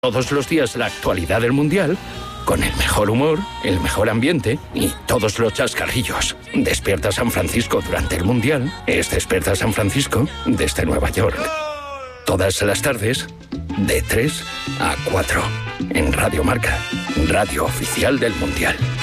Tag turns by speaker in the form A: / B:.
A: Todos los días la actualidad del Mundial, con el mejor humor, el mejor ambiente y todos los chascarrillos. Despierta San Francisco durante el Mundial es Despierta San Francisco desde Nueva York. Todas las tardes, de 3 a 4, en Radio Marca, radio oficial del Mundial.